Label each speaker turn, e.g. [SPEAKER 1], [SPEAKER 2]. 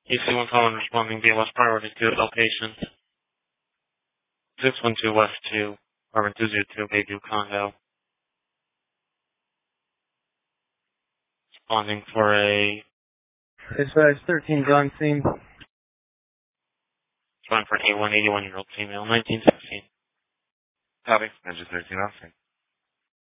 [SPEAKER 1] EC1 calling responding via West priority to location 612 West 2, apartment 202, Bayview condo. Responding for a...
[SPEAKER 2] It's size 13 John scene.
[SPEAKER 1] Responding for an A181-year-old female, 1916.
[SPEAKER 3] Copy. Engine 13 off.